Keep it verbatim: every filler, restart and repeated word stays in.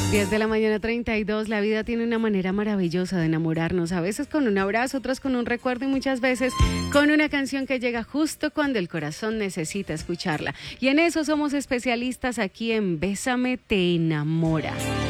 diez de la mañana, treinta y dos. La vida tiene una manera maravillosa de enamorarnos, a veces con un abrazo, otras con un recuerdo y muchas veces con una canción que llega justo cuando el corazón necesita escucharla. Y en eso somos especialistas aquí en Bésame te enamora.